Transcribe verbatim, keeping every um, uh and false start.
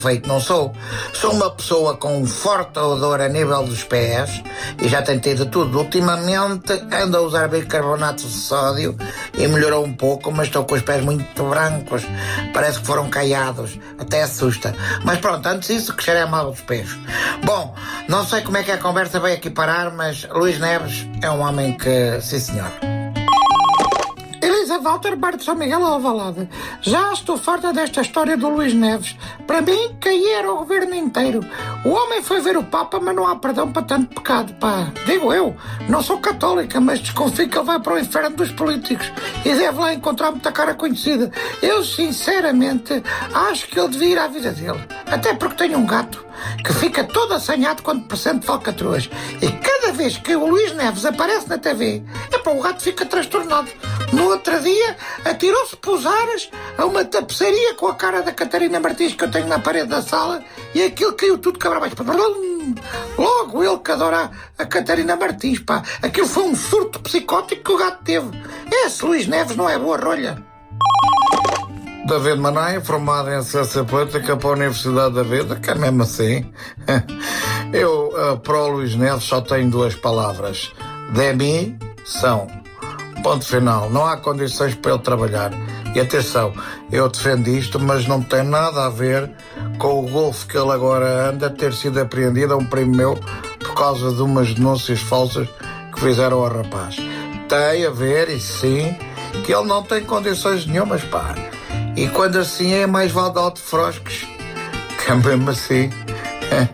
feito não sou. Sou uma pessoa com um forte odor a nível dos pés e já tentei de tudo. Ultimamente ando a usar bicarbonato de sódio e melhorou um pouco, mas estou com os pés muito brancos. Parece que foram caiados. Até assusta. Mas pronto, antes disso, que cheira mal dos pés. Bom, não sei como é que a conversa veio aqui parar, mas Luís Neves é um homem que, sim senhor. Elisa Walter, Bar de São Miguel Alvalade. Já estou farta desta história do Luís Neves. Para mim, caía era o governo inteiro. O homem foi ver o Papa, mas não há perdão para tanto pecado, pá. Digo eu, não sou católica, mas desconfio que ele vai para o inferno dos políticos e deve lá encontrar muita cara conhecida. Eu, sinceramente, acho que ele devia ir à vida dele. Até porque tenho um gato que fica todo assanhado quando presente falcatruas. E cada vez que o Luís Neves aparece na T V, epá, o gato fica transtornado. No outro dia, atirou-se pousares a uma tapeçaria com a cara da Catarina Martins que eu tenho na parede da sala e aquilo caiu tudo cabra abaixo. Logo ele que adora a Catarina Martins, pá. Aquilo foi um surto psicótico que o gato teve. Esse Luís Neves não é boa rolha. David Manaia, formado em Ciência Política para a Universidade da Vida, que é mesmo assim. Eu, uh, para o Luís Neves, só tenho duas palavras. Demissão. Ponto final. Não há condições para ele trabalhar. E atenção, eu defendo isto, mas não tem nada a ver com o golfe que ele agora anda, ter sido apreendido a um primo meu por causa de umas denúncias falsas que fizeram ao rapaz. Tem a ver, e sim, que ele não tem condições nenhumas, pá. E quando assim é, mais vale de alto frosques, que é mesmo assim.